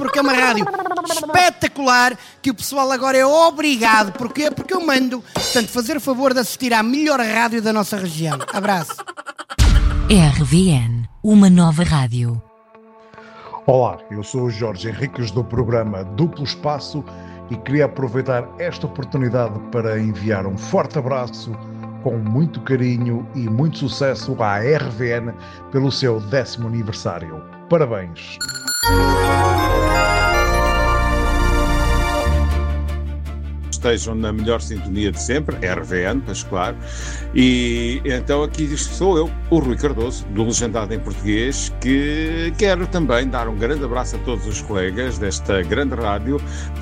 porque é uma rádio espetacular que o pessoal agora é obrigado. Porquê? Porque eu mando. Portanto, fazer o favor de assistir à melhor rádio da nossa região. Abraço. RVN, uma nova rádio. Olá, eu sou o Jorge Henriques do programa Duplo Espaço e queria aproveitar esta oportunidade para enviar um forte abraço com muito carinho e muito sucesso à RVN pelo seu 10º aniversário. Parabéns! Estejam na melhor sintonia de sempre, RVN, pois claro, e então aqui sou eu, o Rui Cardoso, do Legendado em Português, que quero também dar um grande abraço a todos os colegas desta grande rádio,